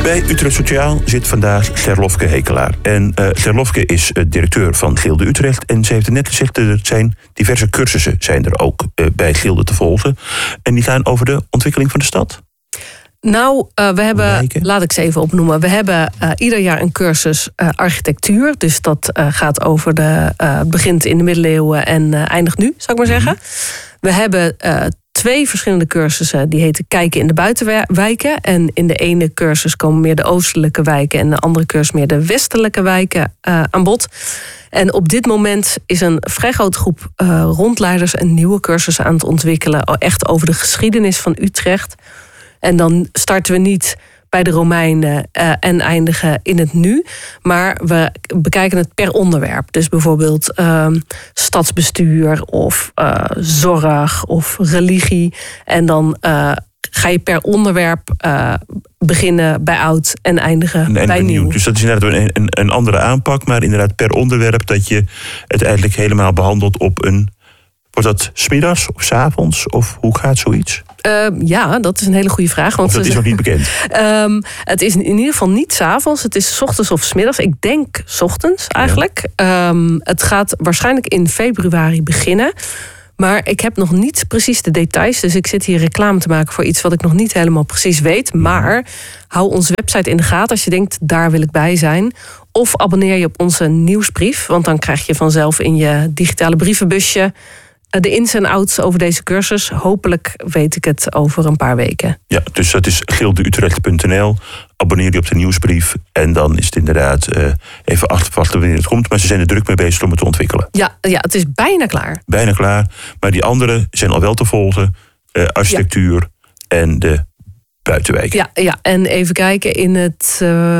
Bij Utrecht Sociaal zit vandaag Gerlofke Hekelaar. En Gerlofke is directeur van Gilde Utrecht. En ze heeft net gezegd, er zijn diverse cursussen zijn er ook bij Gilde te volgen. En die gaan over de ontwikkeling van de stad. Nou, we hebben, laat ik ze even opnoemen. We hebben ieder jaar een cursus architectuur. Dus dat gaat over begint in de middeleeuwen en eindigt nu, zou ik maar zeggen. We hebben 2 verschillende cursussen, die heten Kijken in de buitenwijken. En in de ene cursus komen meer de oostelijke wijken en de andere cursus meer de westelijke wijken aan bod. En op dit moment is een vrij grote groep rondleiders een nieuwe cursus aan het ontwikkelen. Echt over de geschiedenis van Utrecht. En dan starten we niet bij de Romeinen en eindigen in het nu. Maar we bekijken het per onderwerp. Dus bijvoorbeeld stadsbestuur of zorg of religie. En dan ga je per onderwerp beginnen bij oud en eindigen bij nieuw. Dus dat is inderdaad een andere aanpak. Maar inderdaad per onderwerp dat je het eigenlijk helemaal behandelt op een... Wordt dat 's middags of 's avonds? Of hoe gaat zoiets? Ja, dat is een hele goede vraag. Want of dat is nog niet bekend? Het is in ieder geval niet 's avonds. Het is 's ochtends of 's middags. Ik denk 's ochtends eigenlijk. Ja. Het gaat waarschijnlijk in februari beginnen. Maar ik heb nog niet precies de details. Dus ik zit hier reclame te maken voor iets wat ik nog niet helemaal precies weet. Maar hou onze website in de gaten als je denkt, daar wil ik bij zijn. Of abonneer je op onze nieuwsbrief. Want dan krijg je vanzelf in je digitale brievenbusje de ins en outs over deze cursus. Hopelijk weet ik het over een paar weken. Ja, dus dat is gildeutrecht.nl. Abonneer je op de nieuwsbrief. En dan is het inderdaad even afwachten wanneer het komt. Maar ze zijn er druk mee bezig om het te ontwikkelen. Ja, het is bijna klaar. Bijna klaar. Maar die andere zijn al wel te volgen. Architectuur en de buitenwijken. Ja, en even kijken. In het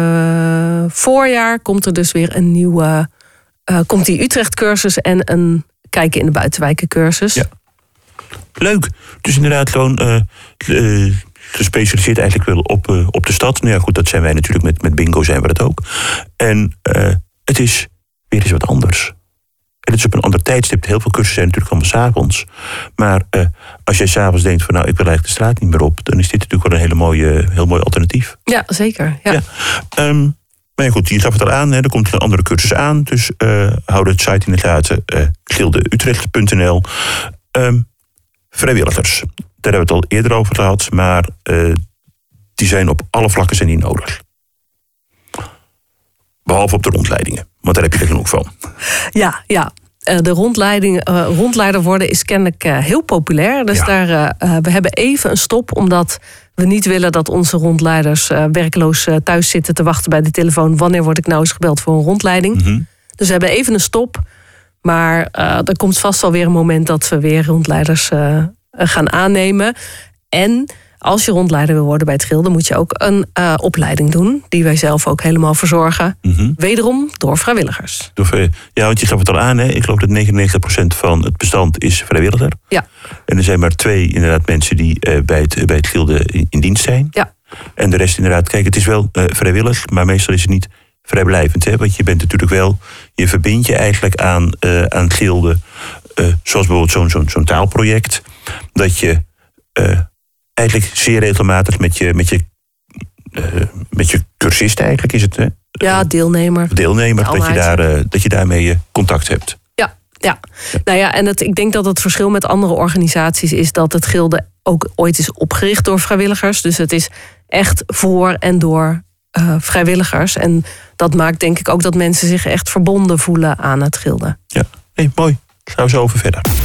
voorjaar komt er dus weer een nieuwe... komt die Utrecht-cursus en een Kijken in de buitenwijken cursus. Ja. Leuk. Dus inderdaad gewoon gespecialiseerd eigenlijk wel op de stad. Nou ja, goed, dat zijn wij natuurlijk. Met bingo zijn we dat ook. En het is weer eens wat anders. En het is op een ander tijdstip. Heel veel cursussen zijn natuurlijk allemaal 's avonds. Maar als jij 's avonds denkt van nou, ik wil eigenlijk de straat niet meer op, dan is dit natuurlijk wel een heel mooi alternatief. Ja, zeker. Ja. Maar goed, je gaf het al aan, er komt een andere cursus aan. Dus hou de site in de gaten, gildeutrecht.nl. Vrijwilligers, daar hebben we het al eerder over gehad. Maar die zijn op alle vlakken zijn die nodig. Behalve op de rondleidingen, want daar heb je er genoeg van. Ja. De rondleider worden is kennelijk heel populair. Dus we hebben even een stop, omdat we niet willen dat onze rondleiders werkloos thuis zitten te wachten bij de telefoon. Wanneer word ik nou eens gebeld voor een rondleiding? Dus we hebben even een stop. Maar er komt vast wel weer een moment dat we weer rondleiders gaan aannemen. En als je rondleider wil worden bij het Gilde, moet je ook een opleiding doen. Die wij zelf ook helemaal verzorgen. Wederom door vrijwilligers. Ja, want je gaf het al aan. Hè? Ik geloof dat 99% van het bestand is vrijwilliger. Ja. En er zijn maar 2 inderdaad mensen die bij het Gilde in dienst zijn. Ja. En de rest inderdaad, kijk, het is wel vrijwillig. Maar meestal is het niet vrijblijvend. Hè? Want je bent natuurlijk wel, je verbindt je eigenlijk aan het Gilde. Zoals bijvoorbeeld zo'n taalproject. Dat je eigenlijk zeer regelmatig met je cursist eigenlijk is het, hè? Ja, deelnemer, dat je daarmee contact hebt. Ja. Nou ja, en ik denk dat het verschil met andere organisaties is dat het Gilde ook ooit is opgericht door vrijwilligers. Dus het is echt voor en door vrijwilligers. En dat maakt denk ik ook dat mensen zich echt verbonden voelen aan het Gilde. Ja, mooi. Gaan we zo over verder.